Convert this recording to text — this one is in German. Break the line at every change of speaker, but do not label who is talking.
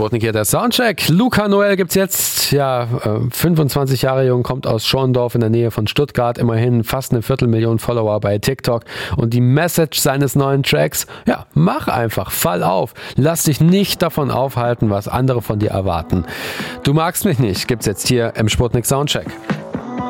Sputnik hier, der Soundcheck. Luca Noel gibt's jetzt, 25 Jahre jung, kommt aus Schorndorf in der Nähe von Stuttgart, immerhin fast 250.000 Follower bei TikTok. Und die Message seines neuen Tracks, mach einfach, fall auf, lass dich nicht davon aufhalten, was andere von dir erwarten. Du magst mich nicht, gibt's jetzt hier im Sputnik Soundcheck.